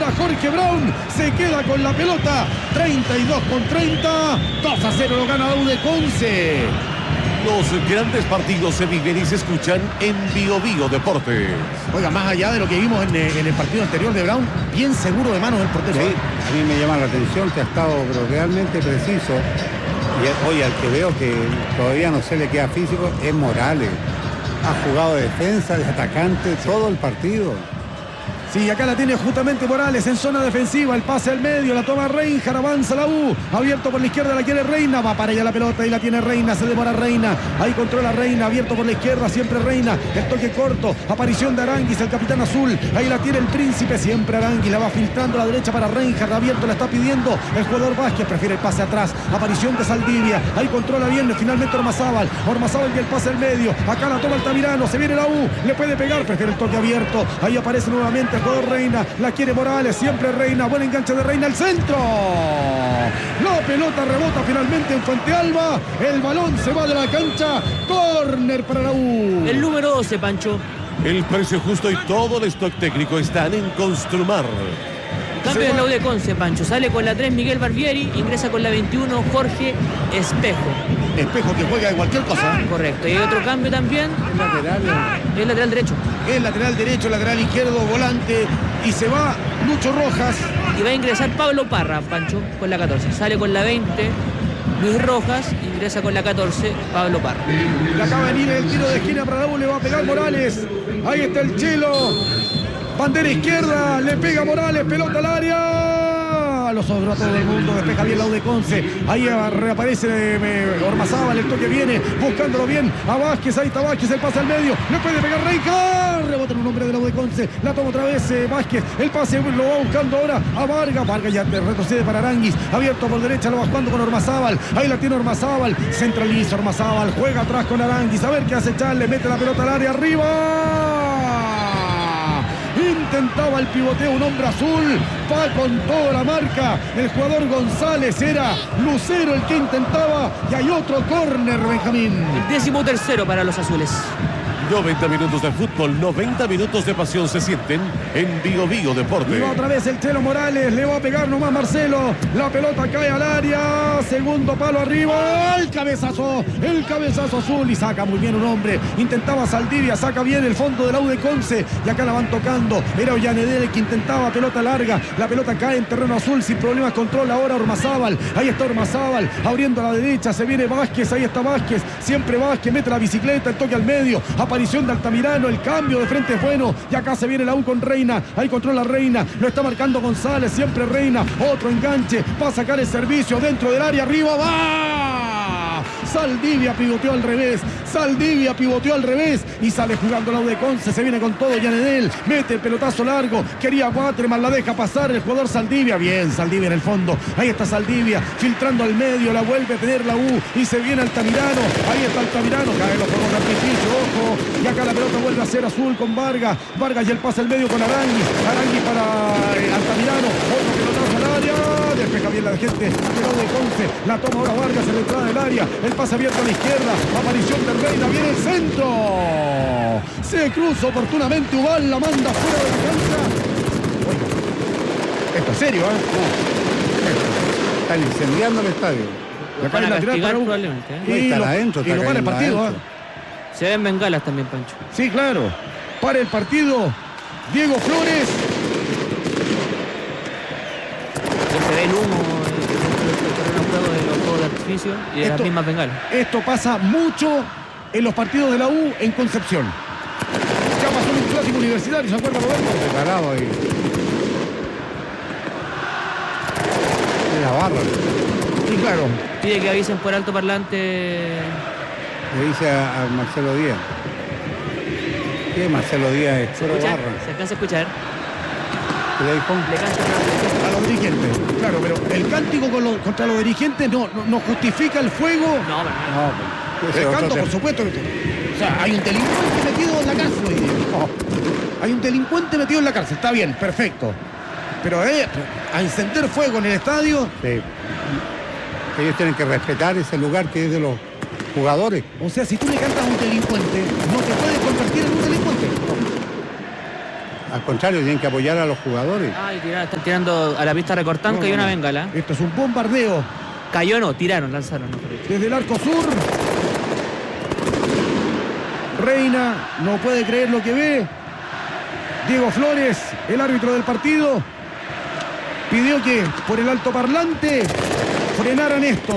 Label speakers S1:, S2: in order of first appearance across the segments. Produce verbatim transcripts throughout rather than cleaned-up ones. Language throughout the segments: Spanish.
S1: para Jorge Brown. Se queda con la pelota. treinta y dos con treinta. dos a cero lo gana la U de Conce.
S2: Los grandes partidos se viven y se escuchan en Bio Bio Deportes.
S1: Oiga, más allá de lo que vimos en, en el partido anterior de Brown, bien seguro de manos el portero.
S3: Sí, a mí me llama la atención que ha estado pero realmente preciso. Y hoy al que veo que todavía no se le queda físico es Morales. Ha jugado de defensa, de atacante, todo el partido.
S1: Sí, acá la tiene justamente Morales en zona defensiva, el pase al medio, la toma Reinhardt, avanza la U, abierto por la izquierda, la quiere Reina, va para allá la pelota y la tiene Reina, se demora Reina, ahí controla Reina, abierto por la izquierda, siempre Reina, el toque corto, aparición de Aranguis, el capitán azul, ahí la tiene el Príncipe, siempre Aranguis, la va filtrando a la derecha para Reinhardt, abierto, la está pidiendo el jugador Vázquez, prefiere el pase atrás, aparición de Saldivia, ahí controla bien, finalmente Ormazábal, Ormazábal y el pase al medio, acá la toma Altamirano, se viene la U, le puede pegar, prefiere el toque abierto, ahí aparece nuevamente el jugador Reina, la quiere Morales, siempre Reina, buen enganche de Reina, el centro, la pelota rebota finalmente en Fuente Alba, el balón se va de la cancha, córner para la U.
S4: El número doce, Pancho.
S2: El precio justo y todo el stock técnico están en Construmar.
S4: Cambio de la U de Conce, Pancho. Sale con la tres Miguel Barbieri, ingresa con la veintiuno Jorge Espejo.
S1: Espejo que juega de cualquier cosa.
S4: Correcto. Y hay otro cambio también.
S3: Lateral.
S4: El lateral derecho.
S1: El lateral derecho, lateral izquierdo, volante. Y se va Lucho Rojas.
S4: Y va a ingresar Pablo Parra, Pancho, con la catorce. Sale con la veinte Luis Rojas, ingresa con la catorce Pablo Parra.
S1: Le acaba de venir el tiro de esquina para la U, le va a pegar Morales. Ahí está el Chelo. Bandera izquierda, le pega Morales, pelota al área. Lo sobró a todo el mundo, despeja bien la U de Conce. Ahí reaparece eh, Ormazábal, el toque viene, buscándolo bien a Vázquez, ahí está Vázquez, el pase al medio, le puede pegar Reinhardt, rebota en un hombre de la U de Conce, la toma otra vez eh, Vázquez, el pase lo va buscando ahora a Vargas, Vargas ya retrocede para Aranguis, abierto por derecha, lo va jugando con Ormazábal, ahí la tiene Ormazábal, centraliza Ormazábal, juega atrás con Aranguis, a ver qué hace Charles, mete la pelota al área, arriba. Intentaba el pivoteo un hombre azul, va con toda la marca, el jugador González, era Lucero el que intentaba y hay otro córner, Benjamín.
S4: El décimo tercero para los azules.
S2: noventa minutos de fútbol, noventa minutos de pasión se sienten en Bio Bio Deportes.
S1: Y va otra vez el Chelo Morales, le va a pegar nomás Marcelo, la pelota cae al área, segundo palo arriba, el cabezazo, el cabezazo azul y saca muy bien un hombre, intentaba Saldivia, saca bien el fondo de la U de Conce y acá la van tocando, era Ollanedel el que intentaba, pelota larga, la pelota cae en terreno azul, sin problemas controla ahora Ormazábal, ahí está Ormazábal, abriendo a la derecha, se viene Vázquez, ahí está Vázquez, siempre Vázquez, mete la bicicleta, el toque al medio, aparición de Altamirano, el cambio de frente es bueno, y acá se viene la U con Reina, ahí controla Reina, lo está marcando González, siempre Reina, otro enganche, va a sacar el servicio dentro del área, arriba, va, Saldivia pivoteó al revés, Saldivia pivoteó al revés, y sale jugando la U de Conce, se viene con todo Llanedel, mete el pelotazo largo, quería Waterman, la deja pasar el jugador Saldivia, bien Saldivia en el fondo, ahí está Saldivia, filtrando al medio, la vuelve a tener la U, y se viene Altamirano, ahí está Altamirano, cae los juegos de artificio, ojo, y acá la pelota vuelve a ser azul con Vargas, Vargas y el pase al medio con Aranguis, Aranguis para eh, Altamirano, otro pelotazo al área, despeja bien la gente de la U de Conce, la toma ahora Vargas en la entrada del área, el pase abierto a la izquierda, aparición de Reina, viene el centro, se cruza oportunamente Ubal, la manda fuera de la cancha. Oiga, esto es serio, ¿eh?
S3: No. Están incendiando el estadio.
S4: Lo van a castigar probablemente, ¿eh?
S3: No,
S1: y
S3: está
S1: lo,
S3: adentro,
S1: y
S3: está
S1: lo para el
S3: cayendo
S1: partido,
S3: adentro.
S1: ¿eh?
S4: Se ven bengalas también, Pancho.
S1: Sí, claro. Para el partido, Diego Flores.
S4: Ya se ve el humo en el juego de los juegos de artificio y de
S1: Esto-
S4: las mismas bengalas.
S1: Esto pasa mucho en los partidos de la U en Concepción. Ya pasó en un clásico universitario, ¿se acuerda, Roberto?
S3: Preparado ahí. Era barra.
S1: Sí, claro.
S4: Pide que avisen por alto parlante.
S3: Le dice a, a Marcelo Díaz. ¿Qué Marcelo Díaz es?
S4: ¿Se
S3: Puro
S4: escucha?
S3: barra.
S4: ¿Se alcanza a escuchar?
S3: ¿Qué le dijo?
S4: Le canta
S1: A los dirigentes. Claro, pero el cántico con los- contra los dirigentes no, no, no justifica el fuego.
S4: No, pero no.
S3: No, pues, ese
S1: El
S3: es otro
S1: canto, por
S3: tema.
S1: supuesto. que- O sea, hay un delincuente metido en la cárcel hoy día. Oh, hay un delincuente metido en la cárcel. Está bien, perfecto. Pero eh, a encender fuego en el estadio.
S3: Sí. Ellos tienen que respetar ese lugar que es de los jugadores.
S1: O sea, si tú le cantas a un delincuente, no te puedes convertir en un delincuente.
S3: al contrario, tienen que apoyar a los jugadores.
S4: Ay, tiraron, están tirando a la pista recortando,
S1: No,
S4: cayó
S1: no,
S4: una
S1: no.
S4: bengala.
S1: Esto es un bombardeo
S4: Cayó no, tiraron, lanzaron. No,
S1: desde el arco sur. Reina no puede creer lo que ve. Diego Flores, el árbitro del partido, pidió que por el altoparlante frenaran esto.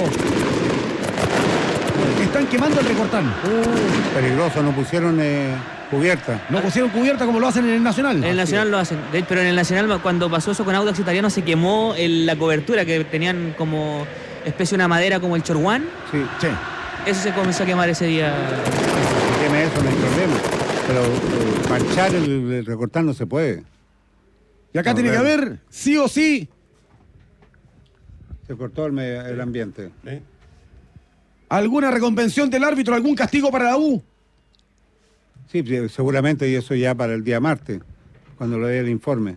S1: Están quemando el Recortán.
S3: Uh, peligroso, no pusieron eh, cubierta.
S1: No pusieron cubierta como lo hacen en el Nacional.
S4: En el Nacional lo hacen, de- pero en el Nacional cuando pasó eso con Audax Italiano se quemó el- la cobertura que tenían como especie de una madera como el chorguán.
S3: Sí,
S1: Sí.
S4: Eso se comenzó a quemar ese día.
S3: que queme eso, no hay problema. Pero eh, marchar el, el recortar no se puede.
S1: Y acá
S3: No,
S1: tiene que
S3: real.
S1: haber, sí o sí,
S3: Se cortó el, me- el ambiente.
S2: ¿Eh?
S1: alguna reconvención del árbitro, algún castigo para la U.
S3: Sí, sí, seguramente, y eso ya para el día martes, cuando lo dé el informe.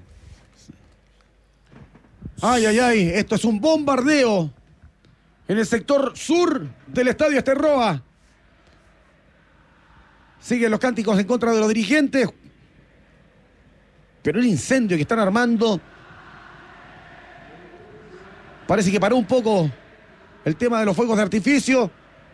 S1: Ay, ay, ay, esto es un bombardeo en el sector sur del Estadio Esterroa. Siguen los cánticos en contra de los dirigentes. Pero el incendio que están armando parece que paró un poco el tema de los fuegos de artificio.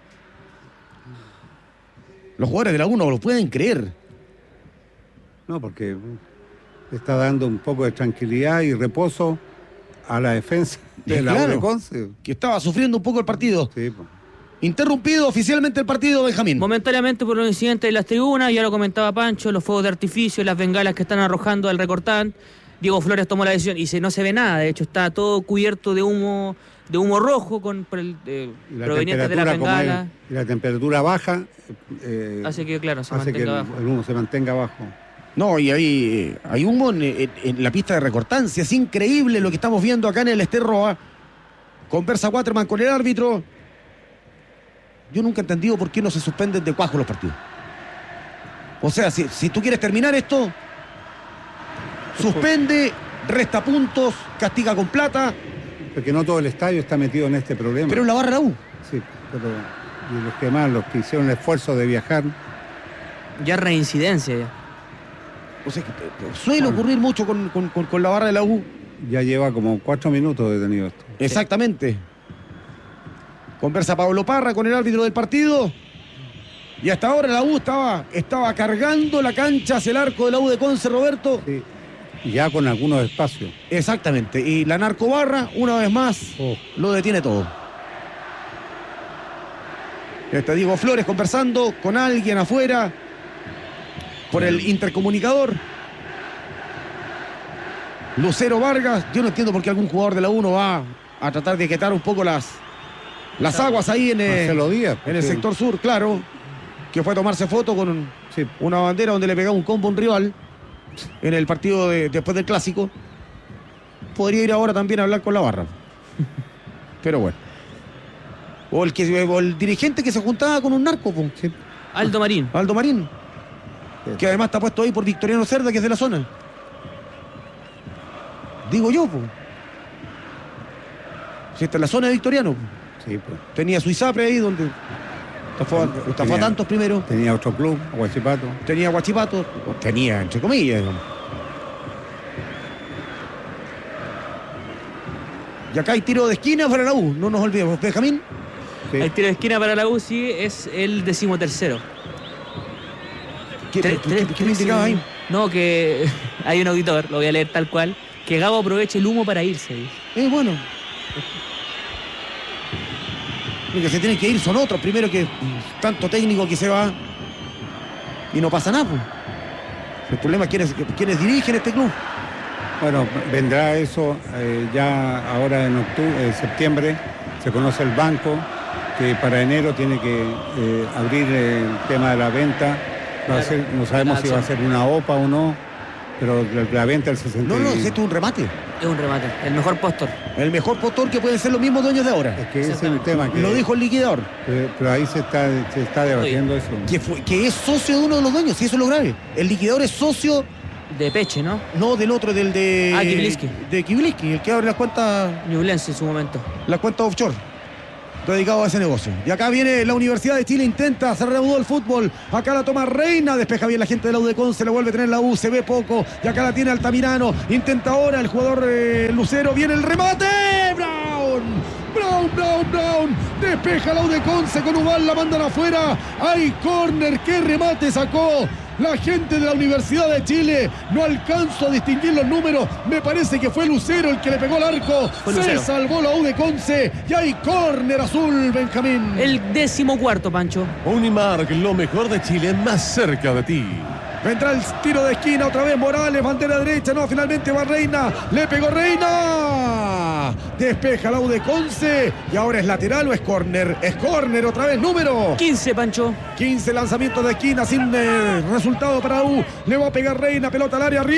S1: Los jugadores de la U no lo pueden creer.
S3: No, porque está dando un poco de tranquilidad y reposo a la defensa de
S1: Eh,
S3: la
S1: claro.
S3: U de Conce.
S1: Que estaba sufriendo un poco el partido.
S3: Sí, pues.
S1: Interrumpido oficialmente el partido, Benjamín.
S4: Momentáneamente por los incidentes de las tribunas, ya lo comentaba Pancho, los fuegos de artificio, las bengalas que están arrojando al Recortán. Diego Flores tomó la decisión y se, no se ve nada, de hecho está todo cubierto de humo de humo rojo con por el, eh,
S3: Y la
S4: proveniente de la
S3: temperatura, como
S4: bengala.
S3: es- y la temperatura baja, eh,
S4: Así que claro, se
S3: hace que el,
S4: mantenga abajo.
S3: el humo se mantenga abajo.
S1: No, y hay, hay humo en, en- en la pista de recortancia. Es increíble lo que estamos viendo acá en el Esterroa. Conversa Waterman con el árbitro. Yo nunca he entendido por qué no se suspenden de cuajo los partidos. O sea, si, si tú quieres terminar esto, suspende, resta puntos, castiga con plata,
S3: Porque no todo el estadio está metido en este problema.
S1: pero en la barra la U.
S3: Sí, pero y los que más, los que hicieron el esfuerzo de viajar,
S4: Ya reincidencia ya.
S1: O sea, que, eh, suele ocurrir mucho con, con- con- con la barra de la U.
S3: ya lleva como cuatro minutos detenido esto.
S1: Exactamente. Conversa Pablo Parra con el árbitro del partido. Y hasta ahora la U estaba, estaba cargando la cancha hacia el arco de la U de Conce, Roberto.
S3: Sí, ya con algunos espacios.
S1: Exactamente. Y la narcobarra, una vez más,
S3: Oh.
S1: lo detiene todo. Está Diego Flores conversando con alguien afuera por el intercomunicador. Lucero Vargas, yo no entiendo por qué algún jugador de la U no va a tratar de quitar un poco las, las aguas ahí en, eh,
S3: Marcelo Díaz.
S1: en el
S3: porque-
S1: sector sur, claro, que fue a tomarse foto con un-
S3: Sí,
S1: una bandera donde le pegaba un combo a un rival en el partido de- después del clásico. Podría ir ahora también a hablar con la barra. Pero bueno. O el, que, o el dirigente que se juntaba con un narco, po,
S3: sí.
S4: Aldo Marín.
S1: Aldo Marín, que además está puesto ahí por Victoriano Cerda, que es de la zona. Digo yo, po. Si está en la zona de Victoriano, po.
S3: Sí, pues.
S1: Tenía su ISAPRE ahí donde estafó, estafó a
S3: Tenía-
S1: tantos primero.
S3: Tenía otro club, Huachipato.
S1: Tenía Guachipato, o tenía entre comillas, digamos. Y acá hay tiro de esquina para la U, no nos olvidemos. Benjamín,
S3: Sí.
S4: El tiro de esquina para la U sí es el decimotercero.
S1: ¿qué,
S4: Tres-
S1: qué-
S4: tres-
S1: qué- qué me indicaba ahí?
S4: No, que hay un auditor, lo voy a leer tal cual, que Gabo aproveche el humo para irse. dice.
S1: Eh, bueno. Los que se tienen que ir son otros, primero que tanto técnico que se va y no pasa nada, pues. El problema es quiénes, quiénes dirigen este club.
S3: Bueno, vendrá eso eh, ya ahora en octubre, en septiembre, se conoce el banco, que para enero tiene que eh, abrir el tema de la venta. Va a ser- no sabemos si va a ser una O P A o no, pero la, la venta del sesenta.
S1: No, no,
S3: y-
S1: si esto es un remate.
S4: Es un remate, el mejor postor.
S1: El mejor postor que pueden ser los mismos dueños de ahora.
S3: Es que ese es el tema. Que,
S1: Lo dijo el liquidador,
S3: Pero, pero ahí se está, se está debatiendo eso.
S1: que, fue- que es socio de uno de los dueños, y eso es lo grave. El liquidador es socio,
S4: De Peche, ¿no?
S1: no del otro, del de...
S4: Ah, Kibiliski.
S1: De Kibiliski, el que abre las cuentas,
S4: Ñublense en su momento.
S1: las cuentas offshore. dedicado a ese negocio. Y acá viene la Universidad de Chile, intenta, se reanudó el fútbol. Acá la toma Reina, despeja bien la gente de la U de Conce, la vuelve a tener la U, se ve poco. Y acá la tiene Altamirano, intenta ahora el jugador eh, Lucero, viene el remate. Brown, Brown, Brown, Brown, despeja la U de Conce con Ubal, la mandan afuera. Hay córner, qué remate sacó la gente de la Universidad de Chile. No alcanzo a distinguir los números. Me parece que fue Lucero el que le pegó al arco. Se salvó la U de Conce. Y hay córner azul, Benjamín.
S4: El décimo cuarto, Pancho.
S2: Unimark, lo mejor de Chile, más cerca de ti.
S1: Vendrá el tiro de esquina otra vez Morales, bandera derecha, no, finalmente va Reina, le pegó Reina, despeja la U de Conce y ahora es lateral o es córner, es córner otra vez, número
S4: quince, Pancho.
S1: quince lanzamientos de esquina sin eh, resultado para U, le va a pegar Reina, pelota al área,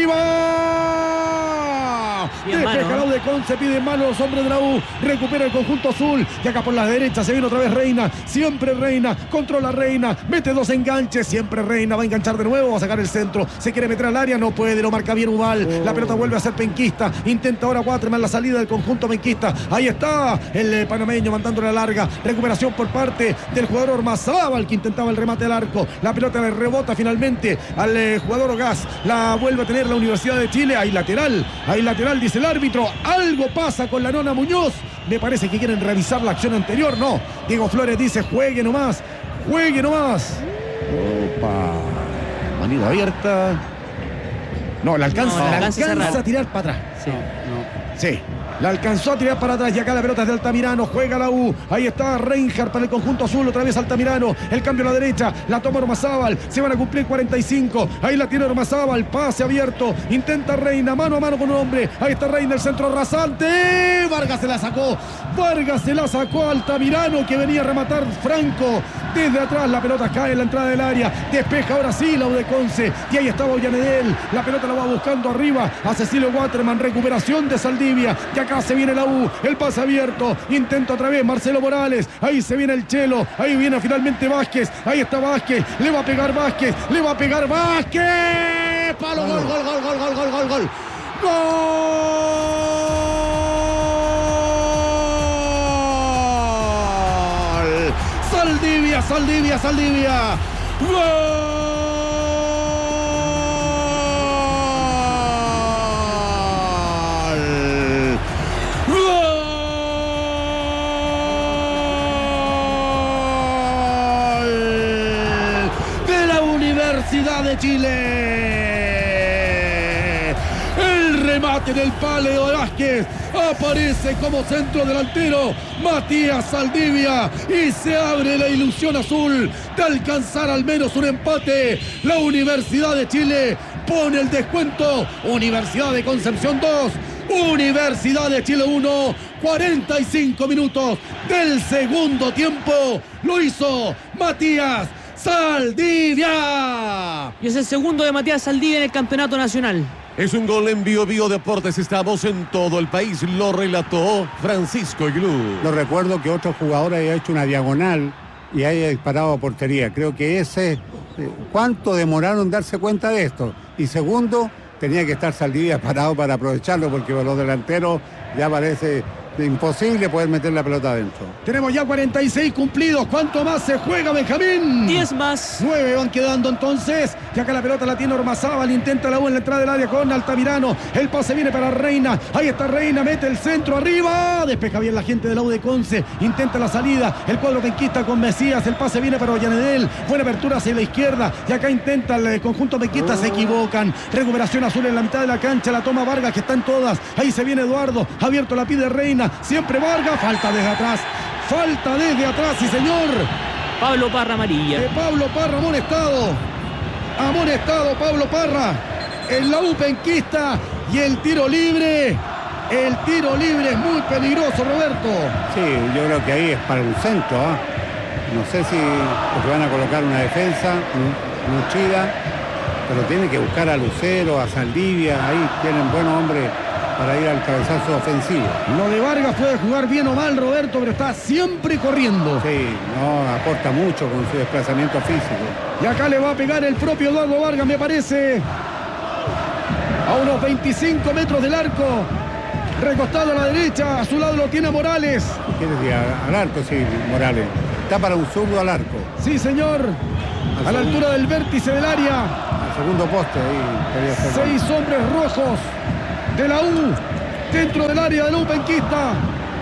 S1: arriba,
S4: bien,
S1: despeja
S4: mano.
S1: la U de Conce, pide mano los hombres de la U, recupera el conjunto azul y acá por la derecha se viene otra vez Reina, siempre Reina, controla Reina, mete dos enganches, siempre Reina, va a enganchar de nuevo, va a sacar el centro, se quiere meter al área, no puede, lo marca bien Ubal, oh. La pelota vuelve a ser penquista, intenta ahora Waterman la salida del conjunto penquista, ahí está el eh, panameño mandándole la larga, recuperación por parte del jugador Ormazábal que intentaba el remate al arco, la pelota le rebota finalmente al eh, jugador Ogas, la vuelve a tener la Universidad de Chile, hay lateral, hay lateral dice el árbitro, algo pasa con la nona Muñoz, me parece que quieren revisar la acción anterior, no, Diego Flores dice juegue nomás, juegue nomás, opa, manito abierta. No, la alcanza,
S4: no, la
S1: la
S4: alcanza,
S1: alcanza a tirar para atrás.
S4: Sí.
S3: No, no.
S1: Sí, la alcanzó a tirar para atrás y acá la pelota es de Altamirano, juega la U, ahí está Reinhardt para el conjunto azul, otra vez Altamirano, el cambio a la derecha, la toma Ormazábal, se van a cumplir cuarenta y cinco, ahí la tiene Ormazábal, pase abierto, intenta Reina, mano a mano con un hombre, ahí está Reina, el centro rasante, Vargas se la sacó, Vargas se la sacó a Altamirano que venía a rematar Franco, desde atrás la pelota cae en la entrada del área, despeja ahora sí la U de Conce, y ahí estaba Ollanedel, la pelota la va buscando arriba a Cecilio Waterman, recuperación de Saldivia, y acá se viene la U, el pase abierto, intenta otra vez Marcelo Morales, ahí se viene el Chelo, ahí viene finalmente Vázquez, ahí está Vázquez, le va a pegar Vázquez, le va a pegar Vázquez, palo, gol, gol, gol, gol, gol, gol, gol, gol, gol, Saldivia, Saldivia, Saldivia, gol. Universidad de Chile. El remate en el palo de Vázquez. Aparece como centro delantero Matías Saldivia y se abre la ilusión azul de alcanzar al menos un empate. La Universidad de Chile pone el descuento. Universidad de Concepción dos, Universidad de Chile uno. cuarenta y cinco minutos del segundo tiempo. Lo hizo Matías Saldivia.
S4: Y es el segundo de Matías Saldivia en el campeonato nacional.
S2: Es un gol en Bio Bio Deportes. Estamos en todo el país. Lo relató Francisco Iglú.
S3: No recuerdo que otro jugador haya hecho una diagonal y haya disparado a portería. Creo que ese... ¿Cuánto demoraron en darse cuenta de esto? Y segundo, tenía que estar Saldivia parado para aprovecharlo porque los delanteros ya parece... imposible poder meter la pelota adentro.
S1: Tenemos ya cuarenta y seis cumplidos. ¿Cuánto más se juega, Benjamín?
S4: diez más.
S1: nueve van quedando entonces. Y acá la pelota la tiene Ormazábal. Intenta la U en la entrada del área con Altamirano. El pase viene para Reina. Ahí está Reina. Mete el centro arriba. Despeja bien la gente de la U de Conce. Intenta la salida. El cuadro penquista con Mesías. El pase viene para Ollanedel. Buena apertura hacia la izquierda. Y acá intenta el conjunto penquista. Se equivocan. Recuperación azul en la mitad de la cancha. La toma Vargas que están todas. Ahí se viene Eduardo. Abierto la pide Reina. Siempre Vargas, falta desde atrás, falta desde atrás, sí señor.
S4: Pablo Parra amarilla.
S1: De Pablo Parra, amonestado, amonestado Pablo Parra, en la U penquista y el tiro libre, el tiro libre es muy peligroso, Roberto.
S3: Sí, yo creo que ahí es para el centro, ¿eh? No sé si porque van a colocar una defensa, un, un Chida, pero tiene que buscar a Lucero, a Saldivia, ahí tienen buenos hombres para ir al cabezazo ofensivo.
S1: Lo de Vargas puede jugar bien o mal, Roberto, pero está siempre corriendo.
S3: Sí, no, aporta mucho con su desplazamiento físico.
S1: Y acá le va a pegar el propio Eduardo Vargas, me parece. A unos veinticinco metros del arco. recostado a la derecha, a su lado lo tiene Morales.
S3: ¿Qué decía? Al arco, sí, Morales. Está para un zurdo al arco.
S1: Sí, señor.
S3: Al
S1: A la
S3: segundo.
S1: altura del vértice del área.
S3: Al segundo poste, ahí quería hacer.
S1: Seis hombres rojos de la U dentro del área de la U penquista.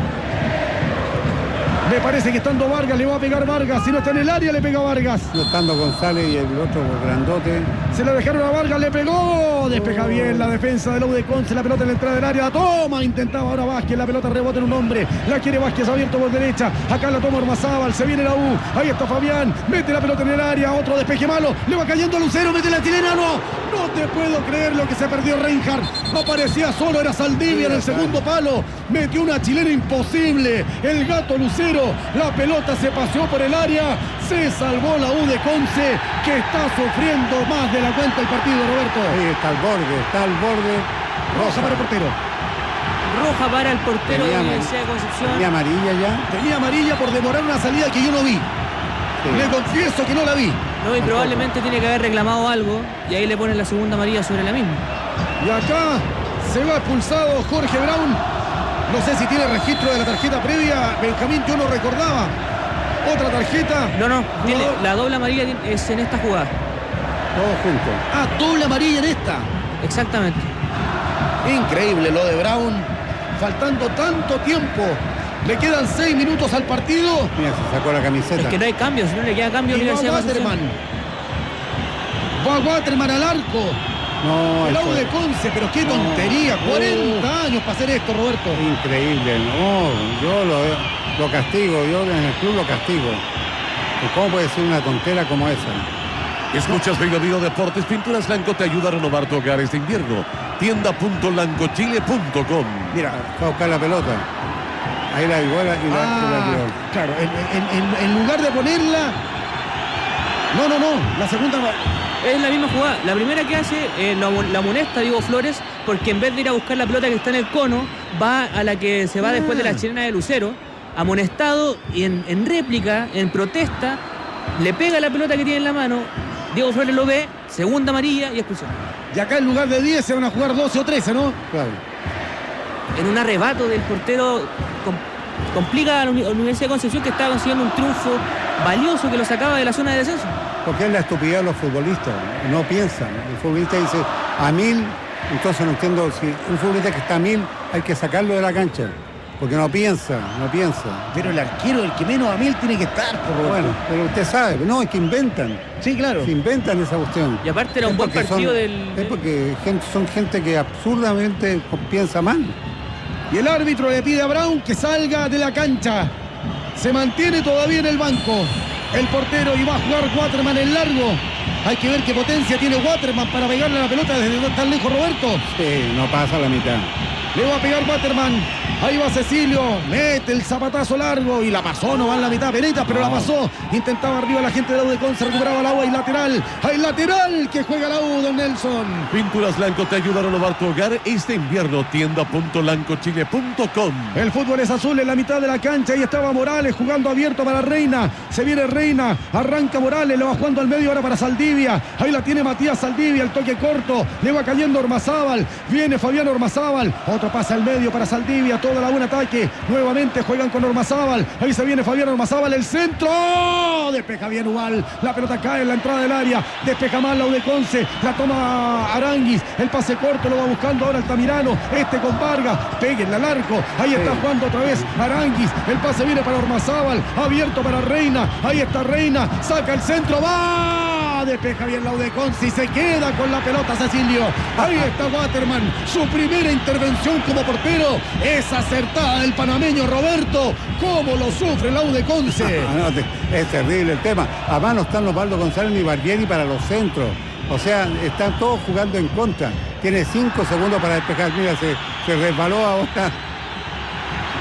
S1: Me parece que estando Vargas le va a pegar Vargas. Si no está en el área le pega Vargas.
S3: No estando González y el otro grandote.
S1: Se la dejaron a Vargas, le pegó. Despeja bien la defensa de la U de Conce. La pelota en la entrada del área. Toma, intentaba ahora Vázquez. La pelota rebota en un hombre. La quiere Vázquez abierto por derecha. Acá la toma Ormazábal. Se viene la U. Ahí está Fabián. Mete la pelota en el área. Otro despeje malo. Le va cayendo a Lucero. Mete la chilena. No. No te puedo creer lo que se perdió Reinhardt. No parecía solo. Era Saldivia en el segundo palo. Metió una chilena imposible. El gato Lucero. La pelota se paseó por el área. Se salvó la U de Conce, que está sufriendo más de la cuenta el partido, Roberto.
S3: Ahí está al borde, está al borde.
S1: Roja para el portero.
S4: Roja para el portero de
S3: Tenía
S4: la
S3: amar-
S4: Universidad de Concepción.
S3: Tenía amarilla ya.
S1: Tenía amarilla por demorar una salida que yo no vi.
S3: Sí.
S1: Le confieso que no la vi.
S4: No, y probablemente tiene que haber reclamado algo y ahí le ponen la segunda amarilla sobre la misma.
S1: Y acá se va expulsado Jorge Brown. No sé si tiene registro de la tarjeta previa. Benjamín, yo no recordaba. Otra tarjeta.
S4: No, no, tiene, la doble amarilla es en esta jugada.
S3: Todos juntos.
S1: Ah, doble amarilla en esta.
S4: Exactamente.
S1: Increíble lo de Brown. Faltando tanto tiempo. Le quedan seis minutos al partido.
S3: Mira, se sacó la camiseta.
S4: Es que no hay cambios, si no le queda cambio a
S1: Y va
S4: Universidad de Concepción.
S1: Waterman. Va Waterman al arco.
S3: No,
S1: El
S3: eso
S1: U de Conce, pero qué tontería.
S3: No.
S1: cuarenta años para hacer esto, Roberto.
S3: es increíble. No, yo lo, lo castigo, yo en el club lo castigo. ¿Cómo puede ser una tontera como esa?
S2: Escuchas Vigo Vigo Deportes. Pinturas Lanco te ayuda a renovar tu hogar este invierno. tienda punto lancochile punto com.
S1: Mira.
S3: Fue a buscar la pelota. Ahí la iguala y la, y la
S1: Ah,
S3: tiró.
S1: claro, en, en- en- en lugar de ponerla. No, no, no. La segunda.
S4: Es la misma jugada. La primera que hace, eh, lo amu- la amonesta Diego Flores, porque en vez de ir a buscar la pelota que está en el cono, va a la que se va después de la chilena de Lucero, amonestado y en, en réplica, en protesta, le pega la pelota que tiene en la mano, Diego Flores lo ve, segunda amarilla y expulsión.
S1: Y acá en lugar de diez se van a jugar doce o trece, ¿no?
S3: Claro.
S4: En un arrebato del portero com- complica a la Uni- a la Universidad de Concepción, que estaba consiguiendo un triunfo valioso que lo sacaba de la zona de descenso.
S3: Porque es la estupidez de los futbolistas. No piensan. El futbolista dice a mil, entonces no entiendo si un futbolista que está a mil hay que sacarlo de la cancha. Porque no piensa, no piensa.
S1: Pero el arquero, el que menos a mil tiene que estar, por Roberto.
S3: Bueno, pero usted sabe, no, es que inventan.
S1: Sí, claro.
S3: Se inventan esa cuestión.
S4: Y aparte era un
S3: Es
S4: buen
S3: porque
S4: partido
S3: son-
S4: del...
S3: Es porque gente- son gente que absurdamente piensa mal.
S1: Y el árbitro le pide a Brown que salga de la cancha. Se mantiene todavía en el banco. El portero y va a jugar Waterman en largo. Hay que ver qué potencia tiene Waterman para pegarle a la pelota desde tan lejos, Roberto.
S3: Sí, no pasa la mitad.
S1: Le va a pegar Waterman. Ahí va Cecilio. Mete el zapatazo largo y la pasó. No va en la mitad, Peneta, pero la pasó. Intentaba arriba la gente de la U de Conce. Recuperaba la U. Hay lateral. Hay lateral que juega la U, don Nelson.
S2: Pinturas Lanco te ayuda a renovar tu hogar este invierno. tienda punto lancochile punto com.
S1: El fútbol es azul en la mitad de la cancha. Ahí estaba Morales jugando abierto para Reina. Se viene Reina. Arranca Morales. Le va jugando al medio ahora para Saldivia. Ahí la tiene Matías Saldivia. El toque corto. Le va cayendo Ormazábal. Viene Fabián Ormazábal. Otro pase al medio para Saldivia. Toda la buena ataque. Nuevamente juegan con Ormazábal. Ahí se viene Fabián Ormazábal. El centro. ¡Oh! Despeja bien Ubal. La pelota cae en la entrada del área. Despeja mal la U de Conce. La toma Aranguis. El pase corto lo va buscando ahora Altamirano. Este con Vargas. Peguen al arco. Ahí está jugando otra vez Aranguis. El pase viene para Ormazábal. Abierto para Reina. Ahí está Reina. Saca el centro. ¡Va! Despeja bien la U de Conce y se queda con la pelota Cecilio. Ahí está Waterman. Su primera intervención como portero es acertada del panameño Roberto. ¿Cómo lo sufre la U de Conce?
S3: Ah, no, te- es terrible el tema. Además no están Osvaldo González ni Barbieri para los centros. O sea, están todos jugando en contra. Tiene cinco segundos para despejar. Mira, se, se resbaló ahora.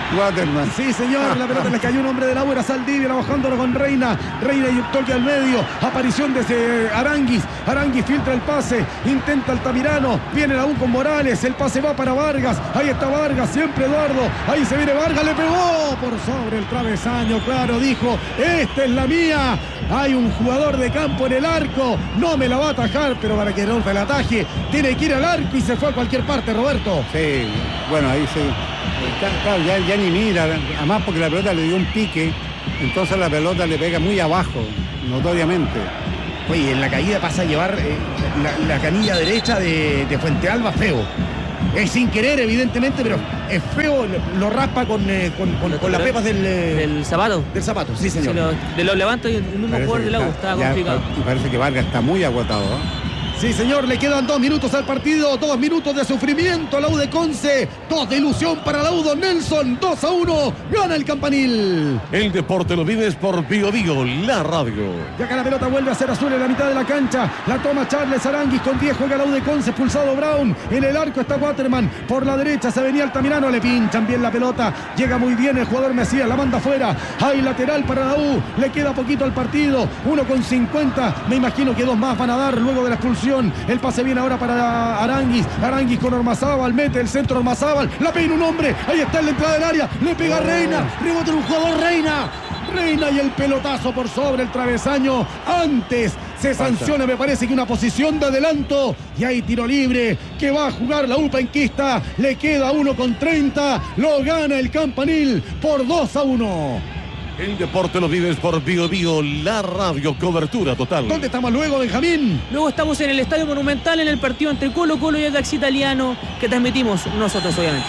S3: Waterman.
S1: Sí, señor, la pelota le cayó un hombre de la U, era Saldivia, bajándolo con Reina. Reina y un toque al medio. Aparición de ese Aranguis. Aranguis filtra el pase, intenta Altamirano. Viene la U con Morales. El pase va para Vargas. Ahí está Vargas, siempre Eduardo. Ahí se viene Vargas, le pegó por sobre el travesaño. Claro, dijo: esta es la mía. Hay un jugador de campo en el arco. No me la va a atajar, pero para que no se la ataje, tiene que ir al arco y se fue a cualquier parte, Roberto.
S3: Sí, bueno, ahí se. Claro, ya, ya ni mira, además porque la pelota le dio un pique, entonces la pelota le pega muy abajo, notoriamente.
S1: Oye, en la caída pasa a llevar eh, la, la canilla derecha de, de Fuente Alba, feo. Es sin querer, evidentemente, pero es feo, lo raspa con, eh, con, con, con las pepas del, eh,
S4: del zapato.
S1: Del zapato, sí, señor.
S4: Si lo, de los levantos y el mismo
S3: Parece
S4: jugador del agua,
S3: está-
S4: estaba
S3: ya,
S4: complicado.
S3: Y parece que Vargas está muy agotado, ¿eh?
S1: Sí, señor, le quedan dos minutos al partido, dos minutos de sufrimiento a la U de Conce, dos de ilusión para la U, don Nelson, dos a uno, gana el Campanil.
S2: El deporte lo vives por Bio Bio, la radio.
S1: Y acá la pelota vuelve a ser azul en la mitad de la cancha, la toma Charles Aranguis con diez, juega la U de Conce, expulsado Brown, en el arco está Waterman, por la derecha se venía Altamirano, le pinchan bien la pelota, llega muy bien el jugador Mesías, la manda afuera, hay lateral para la U, le queda poquito al partido, uno con cincuenta, me imagino que dos más van a dar luego de la expulsión. El pase viene ahora para Aranguis. Aranguis con Ormazábal. Mete el centro Ormazábal. La pega un hombre. Ahí está en la entrada del área. Le pega a Reina. Rebota un jugador Reina. Reina y el pelotazo por sobre el travesaño. Antes se sanciona, me parece que una posición de adelanto. Y hay tiro libre que va a jugar la U penquista. Le queda uno con treinta. Lo gana el Campanil por dos a uno.
S2: El deporte lo vives por Bio Bio, la radio, cobertura total.
S1: ¿Dónde estamos luego, Benjamín?
S4: Luego estamos en el Estadio Monumental en el partido entre Colo Colo y el Dax Italiano, que transmitimos nosotros, obviamente.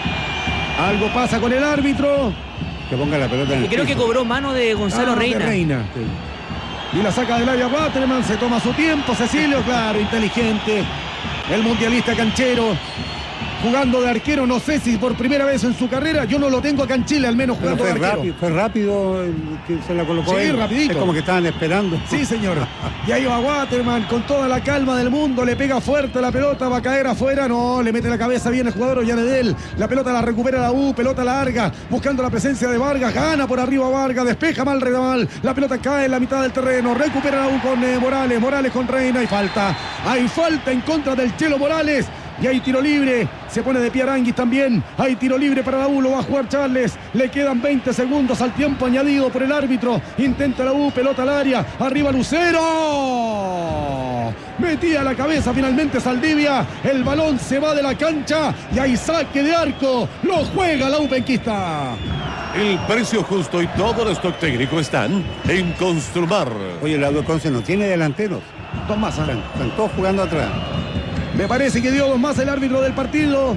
S1: Algo pasa con el árbitro.
S3: Que ponga la pelota en
S4: Y
S3: el
S4: creo que
S3: piso.
S4: cobró mano de Gonzalo
S1: Ah, de
S4: Reina.
S1: Reina. Y la saca del área Waterman, se toma su tiempo, Cecilio, claro, inteligente. El mundialista canchero, jugando de arquero, no sé si por primera vez en su carrera, yo no lo tengo acá en Chile, al menos
S3: Pero
S1: jugando
S3: fue
S1: de arquero.
S3: rápido, fue rápido el que se la colocó
S1: Sí,
S3: él.
S1: rapidito.
S3: Es como que estaban esperando.
S1: Sí, señor. Y ahí va Waterman con toda la calma del mundo, le pega fuerte la pelota, va a caer afuera, no, le mete la cabeza bien el jugador Ollanedel. La pelota la recupera la U, pelota larga, buscando la presencia de Vargas, gana por arriba Vargas, despeja mal Redamal, la pelota cae en la mitad del terreno, recupera la U con eh, Morales, Morales con Reina y falta. Hay falta en contra del Chelo Morales. Y hay tiro libre, se pone de pie Aranguis también, hay tiro libre para la U, lo va a jugar Charles, le quedan veinte segundos al tiempo añadido por el árbitro, intenta la U, pelota al área, arriba Lucero, metía la cabeza finalmente Saldivia, el balón se va de la cancha y hay saque de arco, lo juega la U penquista.
S2: El precio justo y todo el stock técnico están en Construmar.
S3: Oye, el lado Conce no tiene delanteros.
S1: Dos más, ¿eh?
S3: Están, están todos jugando atrás.
S1: Me parece que dio dos más el árbitro del partido.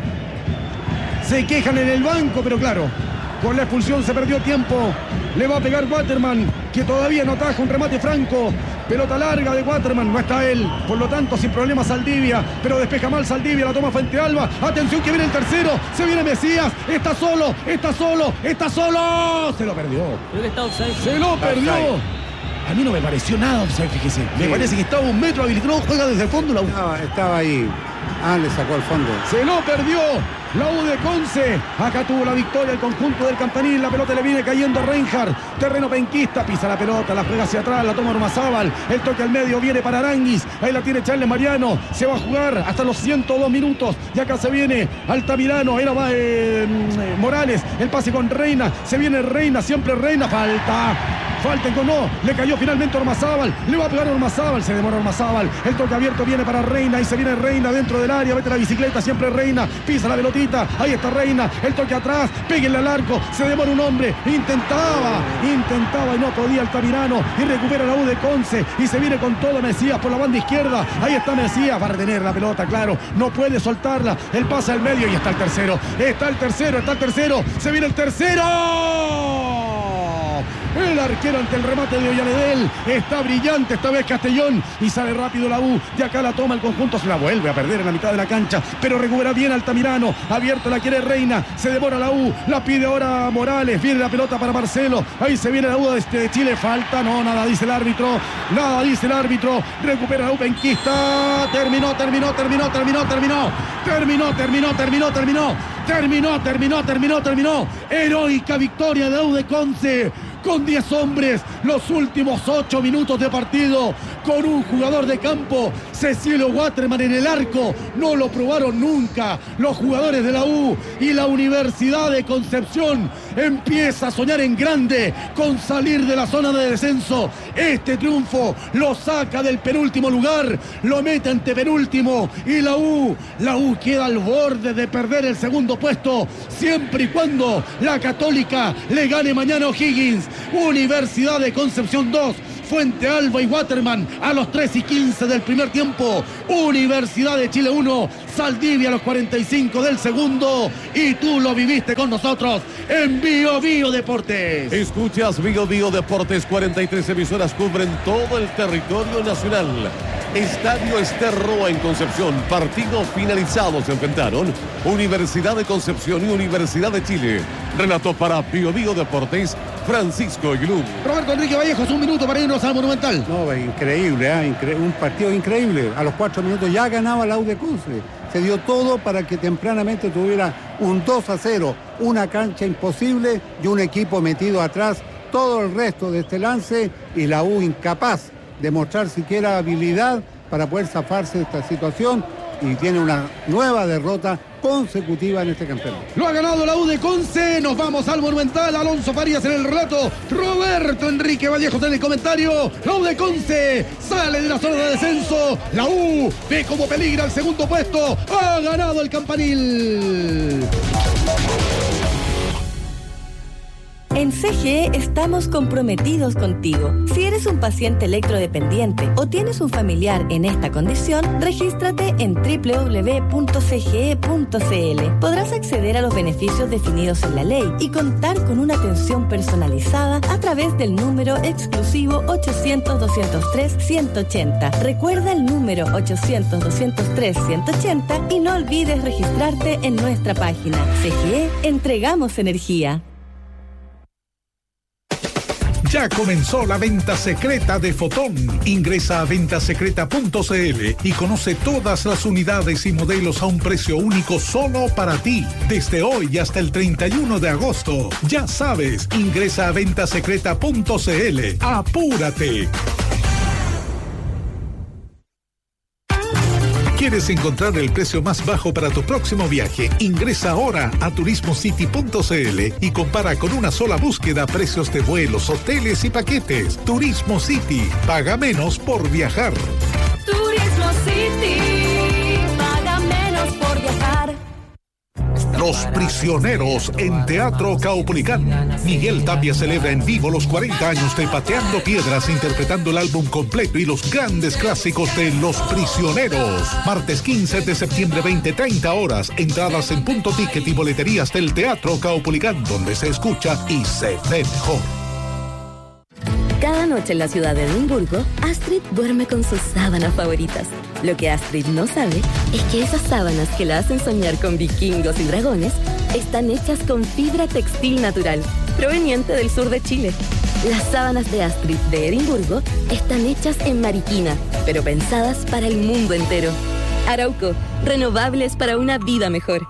S1: Se quejan en el banco, pero claro, con la expulsión se perdió tiempo. Le va a pegar Waterman, que todavía no ataja un remate franco. Pelota larga de Waterman, no está él. Por lo tanto, sin problema Saldivia, pero despeja mal Saldivia, la toma Fuente Alba. Atención que viene el tercero, se viene Mesías. Está solo, está solo, está solo. Se lo perdió.
S4: Creo que está offside.
S1: Se lo perdió.
S3: Offside.
S1: A mí no me pareció nada, offside, fíjese. Me
S3: Sí.
S1: parece que estaba un metro habilitado, juega desde el fondo la U.
S3: Estaba, estaba ahí. Ah, le sacó al fondo.
S1: Se lo perdió la U de Conce. Acá tuvo la victoria el conjunto del Campanil. La pelota le viene cayendo a Reinhardt. Terreno penquista. Pisa la pelota, la juega hacia atrás. La toma Ormazábal. El toque al medio viene para Aranguis. Ahí la tiene Charles Mariano. Se va a jugar hasta los ciento dos minutos. Y acá se viene Altamirano. Era va, eh, Morales. El pase con Reina. Se viene Reina. Siempre Reina. Falta. Falta en no, le cayó finalmente Ormazábal, le va a pegar Ormazábal, se demora Ormazábal, el toque abierto viene para Reina y se viene Reina dentro del área, mete la bicicleta, siempre Reina, pisa la pelotita, ahí está Reina, el toque atrás, péguenle al arco, se demora un hombre, intentaba, intentaba y no podía Altamirano y recupera la U de Conce y se viene con todo Mesías por la banda izquierda, ahí está Mesías, va a retener la pelota, claro, no puede soltarla, el pase al medio y está el tercero, está el tercero, está el tercero, se viene el tercero. El arquero ante el remate de Ollanedel. Está brillante esta vez Castellón. Y sale rápido la U. De acá la toma el conjunto. Se la vuelve a perder en la mitad de la cancha. Pero recupera bien Altamirano. Abierto la quiere Reina. Se devora la U. La pide ahora Morales. Viene la pelota para Marcelo. Ahí se viene la U de, de Chile. Falta. No, nada dice el árbitro. Nada dice el árbitro. Recupera la U penquista. Terminó, terminó, terminó, terminó, terminó. Terminó, terminó, terminó, terminó. Terminó, terminó, terminó, terminó. Heroica victoria de U de Conce. Con diez hombres, los últimos ocho minutos de partido, con un jugador de campo, Cecilio Waterman en el arco. No lo probaron nunca los jugadores de la U, y la Universidad de Concepción empieza a soñar en grande con salir de la zona de descenso. Este triunfo lo saca del penúltimo lugar, lo mete ante penúltimo, y la U, la U queda al borde de perder el segundo puesto, siempre y cuando la Católica le gane mañana a O'Higgins. Universidad de Concepción dos, Fuente Alba y Waterman a los tres y quince del primer tiempo. Universidad de Chile uno, Saldivia a los cuarenta y cinco del segundo. Y tú lo viviste con nosotros en Bio Bio Deportes.
S2: Escuchas Bio Bio Deportes, cuarenta y tres emisoras cubren todo el territorio nacional. Estadio Esterroa en Concepción, partido finalizado. Se enfrentaron Universidad de Concepción y Universidad de Chile. Relato para Bio Bio Deportes, Francisco Aguilú.
S1: Roberto Enrique Vallejos, un minuto para irnos al Monumental.
S3: No, increíble, ¿eh? Incre- un partido increíble. A los cuatro minutos ya ganaba la U de Conce. Se dio todo para que tempranamente tuviera un dos a cero, una cancha imposible y un equipo metido atrás. Todo el resto de este lance, y la U incapaz de mostrar siquiera habilidad para poder zafarse de esta situación, y tiene una nueva derrota consecutiva en este campeonato.
S1: Lo ha ganado la U de Conce. Nos vamos al Monumental. Alonso Farías en el relato, Roberto Enrique Vallejos en el comentario. La U de Conce sale de la zona de descenso. La U ve cómo peligra el segundo puesto. Ha ganado el Campanil.
S5: En C G E estamos comprometidos contigo. Si eres un paciente electrodependiente o tienes un familiar en esta condición, regístrate en doble u doble u doble u punto c g e punto c l. Podrás acceder a los beneficios definidos en la ley y contar con una atención personalizada a través del número exclusivo ochocientos, doscientos tres, ciento ochenta. Recuerda el número ochocientos, doscientos tres, ciento ochenta y no olvides registrarte en nuestra página. C G E, entregamos energía.
S6: Ya comenzó la venta secreta de Fotón. Ingresa a venta secreta punto c l y conoce todas las unidades y modelos a un precio único solo para ti. Desde hoy hasta el treinta y uno de agosto. Ya sabes, ingresa a venta secreta punto c l. ¡Apúrate! ¿Quieres encontrar el precio más bajo para tu próximo viaje? Ingresa ahora a turismo city punto c l y compara con una sola búsqueda precios de vuelos, hoteles y paquetes. Turismo City. Paga menos por viajar.
S5: Turismo City. Paga menos por viajar.
S6: Los Prisioneros en Teatro Caupolicán. Miguel Tapia celebra en vivo los cuarenta años de Pateando Piedras, interpretando el álbum completo y los grandes clásicos de Los Prisioneros. Martes quince de septiembre, veinte treinta horas. Entradas en Punto Ticket y boleterías del Teatro Caupolicán, donde se escucha y se ve mejor.
S5: Cada noche en la ciudad de Edimburgo, Astrid duerme con sus sábanas favoritas. Lo que Astrid no sabe es que esas sábanas que la hacen soñar con vikingos y dragones están hechas con fibra textil natural, proveniente del sur de Chile. Las sábanas de Astrid de Edimburgo están hechas en Mariquina, pero pensadas para el mundo entero. Arauco, renovables para una vida mejor.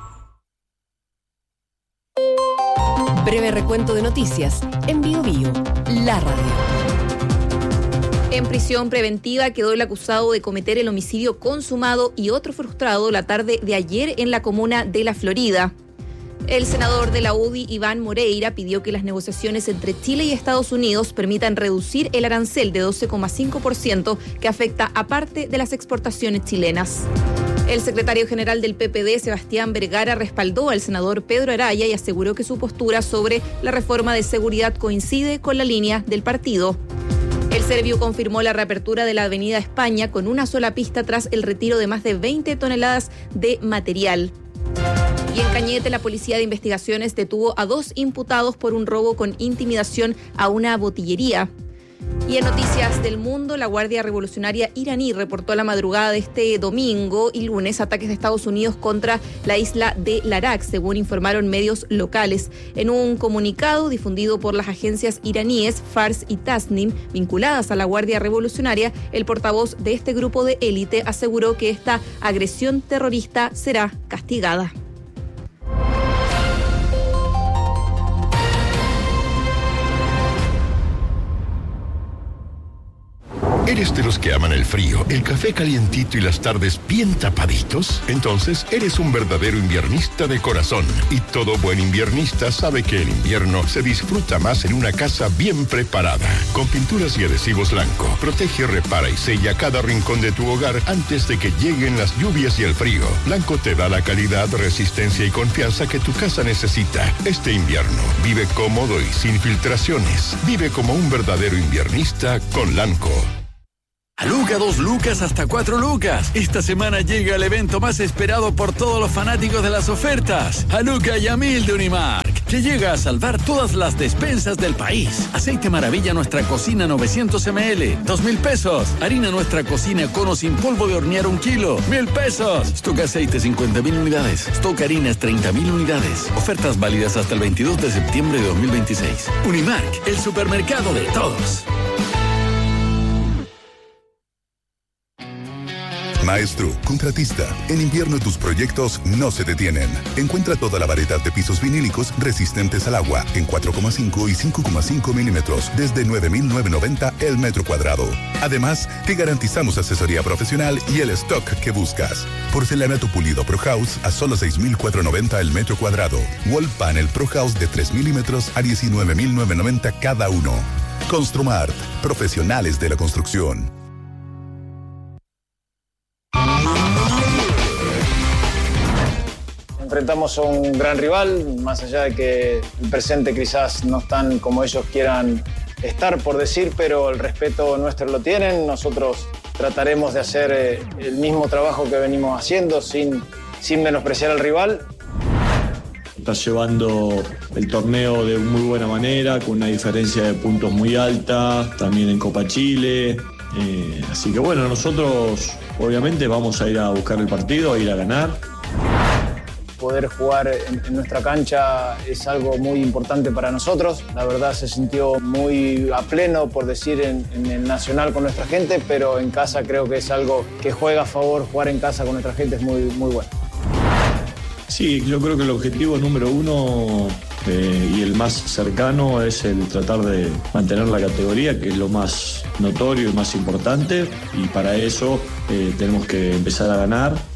S7: Breve recuento de noticias en Bio Bio, la radio.
S8: En prisión preventiva quedó el acusado de cometer el homicidio consumado y otro frustrado la tarde de ayer en la comuna de La Florida. El senador de la U D I, Iván Moreira, pidió que las negociaciones entre Chile y Estados Unidos permitan reducir el arancel de doce coma cinco por ciento que afecta a parte de las exportaciones chilenas. El secretario general del P P D, Sebastián Vergara, respaldó al senador Pedro Araya y aseguró que su postura sobre la reforma de seguridad coincide con la línea del partido. El Serviu confirmó la reapertura de la Avenida España con una sola pista tras el retiro de más de veinte toneladas de material. Y en Cañete, la Policía de Investigaciones detuvo a dos imputados por un robo con intimidación a una botillería. Y en noticias del mundo, la Guardia Revolucionaria iraní reportó a la madrugada de este domingo y lunes ataques de Estados Unidos contra la isla de Larak, según informaron medios locales. En un comunicado difundido por las agencias iraníes Fars y Tasnim, vinculadas a la Guardia Revolucionaria, el portavoz de este grupo de élite aseguró que esta agresión terrorista será castigada.
S9: ¿Eres de los que aman el frío, el café calientito y las tardes bien tapaditos? Entonces, eres un verdadero inviernista de corazón. Y todo buen inviernista sabe que el invierno se disfruta más en una casa bien preparada. Con pinturas y adhesivos Lanco, protege, repara y sella cada rincón de tu hogar antes de que lleguen las lluvias y el frío. Lanco te da la calidad, resistencia y confianza que tu casa necesita. Este invierno, vive cómodo y sin filtraciones. Vive como un verdadero inviernista con Lanco.
S10: A Luca, dos lucas hasta cuatro lucas. Esta semana llega el evento más esperado por todos los fanáticos de las ofertas. A Luca y a Mil de Unimark, que llega a salvar todas las despensas del país. Aceite Maravilla Nuestra Cocina novecientos mililitros, dos mil pesos. Harina Nuestra Cocina Cono sin polvo de hornear un kilo, mil pesos. Stock Aceite cincuenta mil unidades. Stock Harinas treinta mil unidades. Ofertas válidas hasta el veintidós de septiembre de dos mil veintiséis. Unimark, el supermercado de todos.
S11: Maestro, contratista, en invierno tus proyectos no se detienen. Encuentra toda la variedad de pisos vinílicos resistentes al agua en cuatro coma cinco y cinco coma cinco milímetros desde nueve mil novecientos noventa el metro cuadrado. Además, te garantizamos asesoría profesional y el stock que buscas. Porcelanato pulido Pro House a solo seis mil cuatrocientos noventa el metro cuadrado. Wall Panel Pro House de tres milímetros a diecinueve mil novecientos noventa cada uno. Construmart, profesionales de la construcción.
S12: Enfrentamos a un gran rival, más allá de que el presente quizás no están como ellos quieran estar, por decir, pero el respeto nuestro lo tienen. Nosotros trataremos de hacer eh, el mismo trabajo que venimos haciendo sin, sin menospreciar al rival.
S13: Está llevando el torneo de muy buena manera, con una diferencia de puntos muy alta, también en Copa Chile. Eh, así que bueno, nosotros obviamente vamos a ir a buscar el partido, a ir a ganar.
S12: Poder jugar en, en nuestra cancha es algo muy importante para nosotros. La verdad se sintió muy a pleno, por decir, en, en el Nacional con nuestra gente, pero en casa creo que es algo que juega a favor. Jugar en casa con nuestra gente es muy, muy bueno.
S13: Sí, yo creo que el objetivo número uno eh, y el más cercano es el tratar de mantener la categoría, que es lo más notorio y más importante, y para eso eh, tenemos que empezar a ganar.